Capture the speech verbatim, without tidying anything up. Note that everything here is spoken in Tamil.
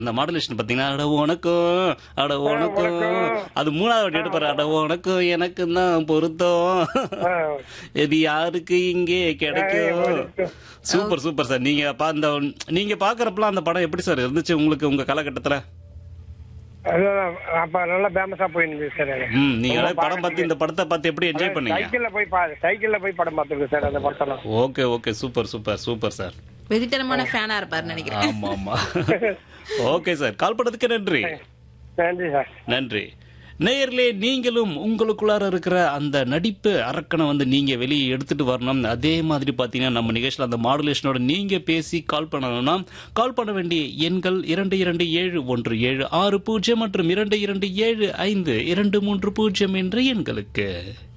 இந்த மாடுலேஷன் பாத்தீங்கன்னா அட உனக்கும் அட ஆ, உனக்கும் வணக்கம். அது மூணாவது வாட்டி எடுப்பாரு அட உனக்கும் எனக்கு தான் பொருத்தம் ஆ, இது யாருக்கு இங்கே கிடைக்கும் வணக்கம். சூப்பர் சூப்பர் சார் நீங்க பா- அந்த நீங்க பாக்குறப்பலாம் அந்த படம் எப்படி சார் இருந்துச்சு உங்களுக்கு உங்க காலகட்டத்துல அதுதான் அப்ப நல்லா ஃபேமஸா போயிருந்தது சார் அது. ம் நீங்க ரொம்ப அதாவது படம் பார்த்து இந்த படத்தை பார்த்து எப்படி என்ஜாய் பண்ணீங்க சைக்கிள்ல போய் பா சைக்கிள்ல போய் படம் பார்த்துருக்கேன் சார் அந்த படத்தெல்லாம். Okay okay super super super sir வெறித்தனமான ஃபேனா இருப்பாருன்னு நினைக்கிறேன். ஆமா ஆமா ஓகே சார் கால் பண்ணதுக்கு நன்றி நன்றி சார். நன்றி நேயர்களே நீங்களும் உங்களுக்குள்ளார இருக்கிற அந்த நடிப்பு அரக்கனை வந்து நீங்க வெளியே எடுத்துட்டு வரணும். அதே மாதிரி பாத்தீங்கன்னா நம்ம நிகழ்ச்சியில் அந்த மாடுலேஷனோட நீங்க பேசி கால் பண்ணணும்னா கால் பண்ண வேண்டிய எண்கள் இரண்டு இரண்டு ஏழு ஒன்று ஏழு ஆறு பூஜ்ஜியம் மற்றும் இரண்டு இரண்டு ஏழு ஐந்து இரண்டு மூன்று பூஜ்ஜியம் என்ற எண்களுக்கு